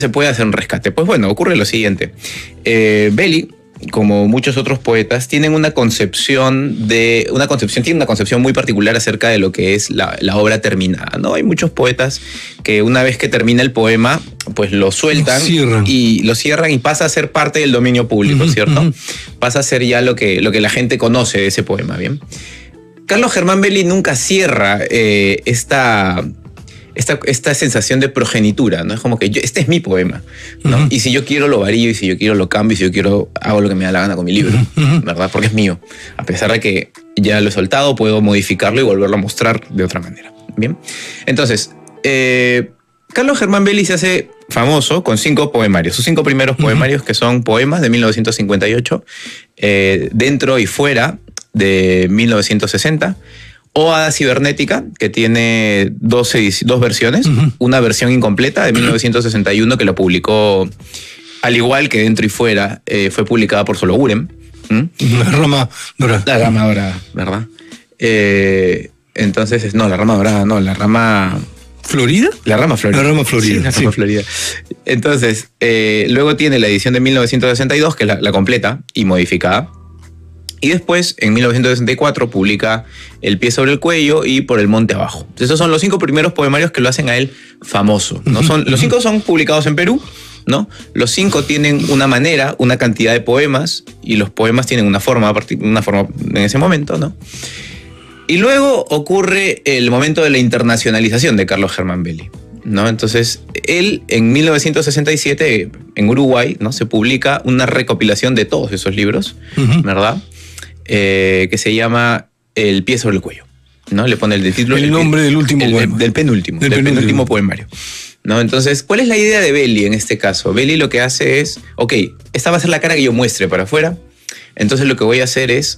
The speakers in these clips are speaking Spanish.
se puede hacer un rescate? Pues bueno, ocurre lo siguiente. Belli, como muchos otros poetas, tiene una concepción muy particular acerca de lo que es la obra terminada, ¿no? Hay muchos poetas que una vez que termina el poema, pues lo sueltan y lo cierran y pasa a ser parte del dominio público, ¿cierto? Pasa a ser ya lo que la gente conoce de ese poema, ¿bien? Carlos Germán Belli nunca cierra esta sensación de progenitura, ¿no? Es como que este es mi poema, ¿no? Y si yo quiero lo varío, y si yo quiero lo cambio, y si yo quiero hago lo que me da la gana con mi libro, ¿verdad? Porque es mío. A pesar de que ya lo he soltado, puedo modificarlo y volverlo a mostrar de otra manera. Bien. Entonces, Carlos Germán Belli se hace famoso con 5 poemarios. Sus 5 primeros poemarios, que son poemas de 1958, Dentro y Fuera de 1960, Oada Cibernética, que tiene dos versiones, una versión incompleta de 1961 que lo publicó, al igual que Dentro y Fuera, fue publicada por Solo Gurem. La Rama Dorada. La Rama Dorada, ¿verdad? Entonces, no, la Rama Dorada, no, la Rama... ¿Florida? La Rama Florida. La Rama Florida. Sí, la Rama Florida. Entonces, luego tiene la edición de 1962, que es la completa y modificada. Y después, en 1964, publica El pie sobre el cuello y Por el monte abajo. Esos son los 5 primeros poemarios que lo hacen a él famoso, ¿no? Los 5 son publicados en Perú, ¿no? Los 5 tienen una manera, una cantidad de poemas, y los poemas tienen una forma en ese momento, ¿no? Y luego ocurre el momento de la internacionalización de Carlos Germán Belli, ¿no? Entonces, él en 1967, en Uruguay, ¿no? Se publica una recopilación de todos esos libros, ¿verdad? Que se llama El pie sobre el cuello, ¿no? Le pone el título. El nombre del último poema. Del penúltimo poemario, ¿no? Entonces, ¿cuál es la idea de Belli en este caso? Belli lo que hace es, ok, esta va a ser la cara que yo muestre para afuera, entonces lo que voy a hacer es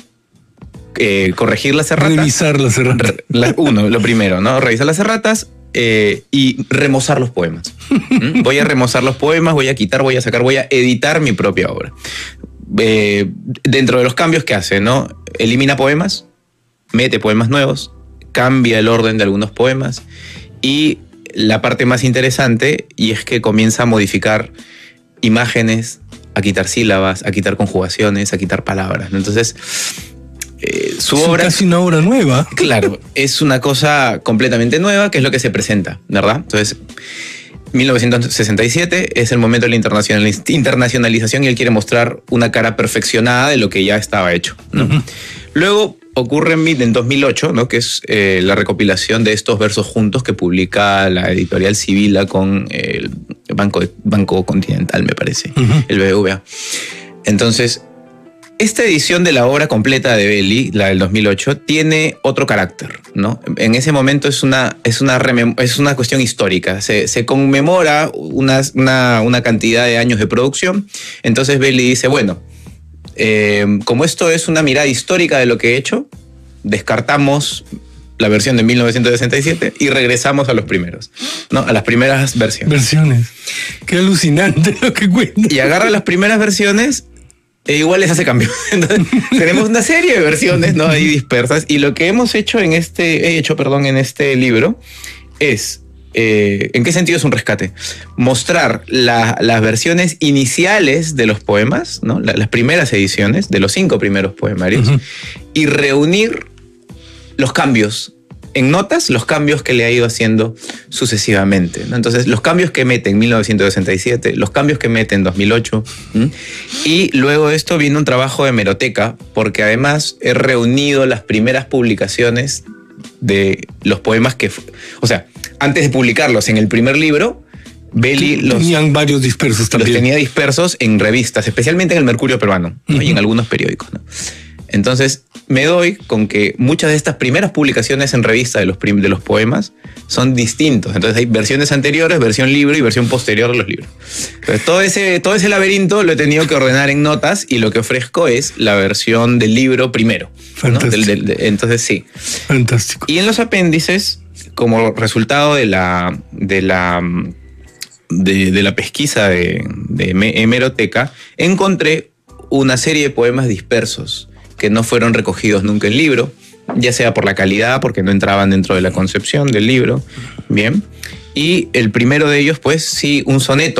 corregir las erratas. Revisar las erratas. Lo primero, ¿no? Revisar las erratas y remozar los poemas. Voy a remozar los poemas, voy a quitar, voy a sacar, voy a editar mi propia obra. Dentro de los cambios que hace, ¿no? Elimina poemas, mete poemas nuevos, cambia el orden de algunos poemas, y la parte más interesante, y es que comienza a modificar imágenes, a quitar sílabas, a quitar conjugaciones, a quitar palabras, ¿no? Entonces, su obra... Es casi una obra nueva. Claro, es una cosa completamente nueva, que es lo que se presenta, ¿verdad? Entonces, 1967 es el momento de la internacionalización, y él quiere mostrar una cara perfeccionada de lo que ya estaba hecho, ¿no? Luego ocurre en 2008, ¿no? Que es la recopilación de estos versos juntos que publica la editorial Sibila con el Banco Continental, me parece, el BBVA. Entonces, esta edición de la obra completa de Belli, la del 2008, tiene otro carácter, ¿no? En ese momento es una cuestión histórica. Se conmemora una cantidad de años de producción. Entonces Belli dice, bueno, como esto es una mirada histórica de lo que he hecho, descartamos la versión de 1967 y regresamos a los primeros, ¿no? A las primeras versiones. Qué alucinante lo que cuenta. Y agarra las primeras versiones e igual les hace cambios. Entonces, tenemos una serie de versiones, ¿no? Ahí dispersas. Y lo que hemos hecho en este libro es, ¿en qué sentido es un rescate? Mostrar las versiones iniciales de los poemas, ¿no? Las primeras ediciones de los 5 primeros poemarios, y reunir los cambios en notas, los cambios que le ha ido haciendo sucesivamente, ¿no? Entonces, los cambios que mete en 1967, los cambios que mete en 2008, y luego de esto viene un trabajo de hemeroteca, porque además he reunido las primeras publicaciones de los poemas o sea, antes de publicarlos en el primer libro, Belli tenían varios dispersos también. Los tenía dispersos en revistas, especialmente en el Mercurio Peruano, ¿no? Y en algunos periódicos, ¿no? Entonces, me doy con que muchas de estas primeras publicaciones en revista de los poemas son distintos. Entonces hay versiones anteriores, versión libro y versión posterior de los libros. Entonces, todo ese laberinto lo he tenido que ordenar en notas, y lo que ofrezco es la versión del libro primero, ¿no? Entonces sí. Fantástico. Y en los apéndices, como resultado de la pesquisa de hemeroteca, encontré una serie de poemas dispersos que no fueron recogidos nunca en libro, ya sea por la calidad, porque no entraban dentro de la concepción del libro, bien, Y el primero de ellos, pues sí, un soneto